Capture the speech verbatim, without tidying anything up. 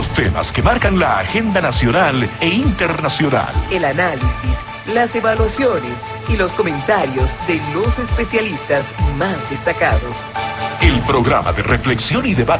Los temas que marcan la agenda nacional e internacional. El análisis, las evaluaciones y los comentarios de los especialistas más destacados. El programa de reflexión y debate